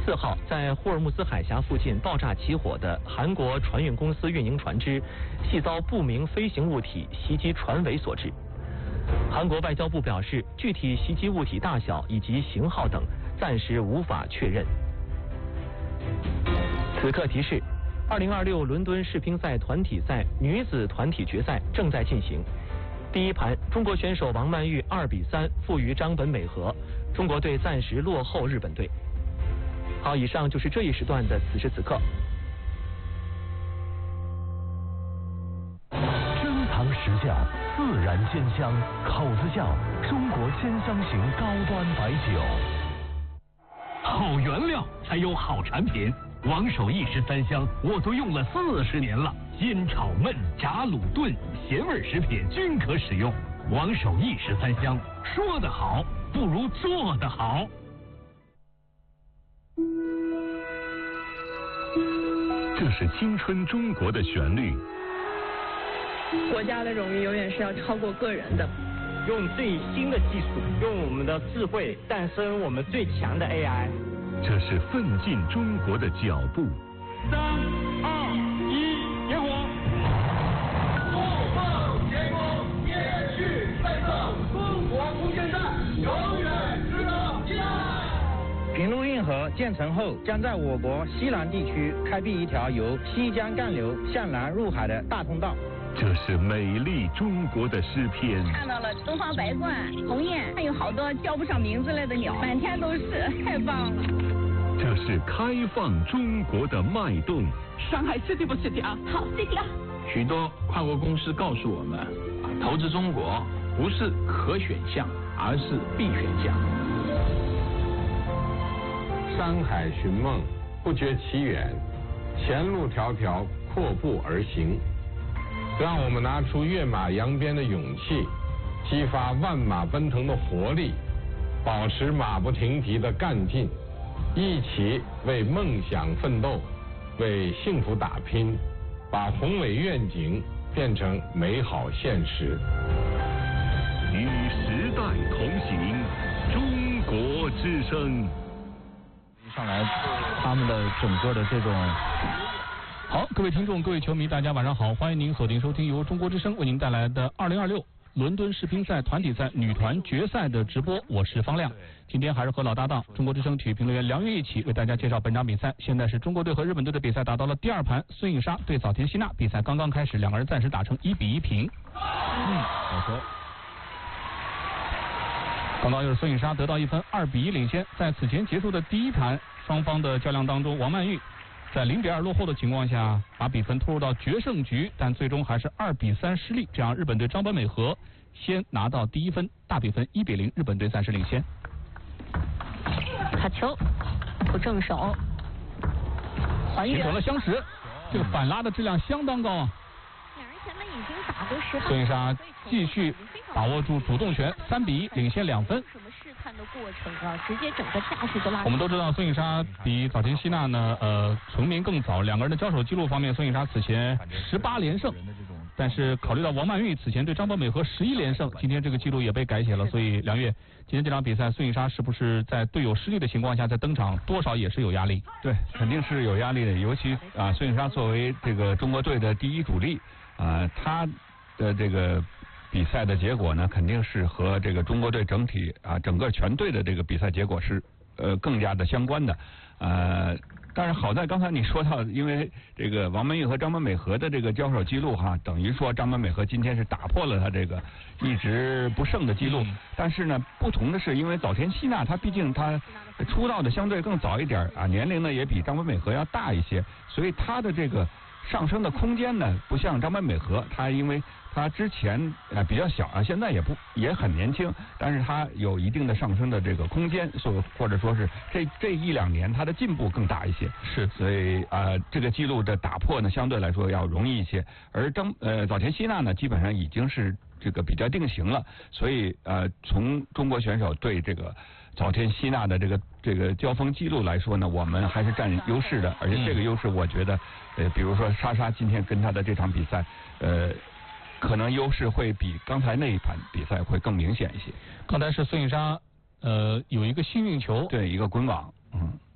4号在霍尔木兹海峡附近爆炸起火的韩国船运公司运营船只系遭不明飞行物体袭击船尾所致。韩国外交部表示，具体袭击物体大小以及型号等暂时无法确认。此刻提示：2026伦敦世乒赛团体赛女子团体决赛正在进行。第一盘，中国选手王曼玉2比3负于张本美和，中国队暂时落后日本队。好，以上就是这一时段的此时此刻。 珍藏实窖，自然鲜香，口子窖，中国鲜香型高端白酒。 好原料才有好产品。王守义13香我都用了40年了，煎炒焖炸卤炖咸味食品均可使用。王守义13香，说得好不如做得好。 这是青春中国的旋律。 国家的荣誉永远是要超过个人的。 用最新的技术，用我们的智慧诞生我们最强的 AI。 这是奋进中国的脚步。 3、2、1，点火！怒放前锋，延续奋斗，中国空间站永远值得期待。 平陆运河建成后，将在我国西南地区开辟一条由西江干流向南入海的大通道。 这是美丽中国的诗篇。 看到了东方白鹳、鸿雁，还有好多叫不上名字来的鸟，满天都是，太棒了。 这是开放中国的脉动。 上海 City 不 City 啊？好 City 啊！ 许多跨国公司告诉我们，投资中国不是可选项，而是必选项。 山海寻梦，不觉其远；前路迢迢，阔步而行。让我们拿出跃马扬鞭的勇气，激发万马奔腾的活力，保持马不停蹄的干劲，一起为梦想奋斗，为幸福打拼，把宏伟愿景变成美好现实。 与时代同行，中国之声。 上来，他们的整个的这种。 好，各位听众、各位球迷，大家晚上好！欢迎您锁定收听由中国之声为您带来的2026伦敦世乒赛团体赛女团决赛的直播，我是方亮。今天还是和老搭档中国之声体育评论员梁月一起为大家介绍本场比赛。现在是中国队和日本队的比赛打到了第2盘，孙颖莎对早田希娜，比赛刚刚开始，两个人暂时打成1比1平。 好球。 刚刚又是孙颖莎得到1分，2比1领先。在此前结束的第1盘，双方的较量当中，王曼玉在0比2落后的情况下，把比分拖入到决胜局，但最终还是2比3失利，这样日本队张本美和先拿到第1分，大比分1比0，日本队暂时领先。 卡球不正手， 形成了相持，这个反拉的质量相当高啊。 两人前面已经打过10盘， 孙颖莎继续把握住主动权，3比1领先2分。 什么试探的过程啊？直接整个架势就拉。 我们都知道孙颖莎比早田希娜呢成名更早，两个人的交手记录方面，孙颖莎此前18连胜，但是考虑到王曼玉此前对张本美和11连胜，今天这个记录也被改写了，所以梁月，今天这场比赛孙颖莎是不是在队友失利的情况下再登场，多少也是有压力？ 对，肯定是有压力的，尤其孙颖莎作为这个中国队的第一主力她的这个比赛的结果呢，肯定是和这个中国队整体整个全队的这个比赛结果是更加的相关的但是好在刚才你说到，因为这个王曼玉和张本美和的这个交手记录等于说张本美和今天是打破了他这个一直不胜的记录。但是呢，不同的是，因为早田希娜她毕竟她出道的相对更早一点年龄呢也比张本美和要大一些，所以她的这个上升的空间呢，不像张本美和，她因为她之前比较小现在也很年轻，但是她有一定的上升的这个空间，或者说是这1-2年她的进步更大一些， 是， 所以这个记录的打破呢，相对来说要容易一些。而早田希娜呢，基本上已经是这个比较定型了，所以从中国选手对这个早田希娜的这个交锋记录来说呢，我们还是占优势的，而且这个优势我觉得比如说莎莎今天跟她的这场比赛可能优势会比刚才那一盘比赛会更明显一些。 刚才是孙颖莎有一个幸运球， 对，一个滚网，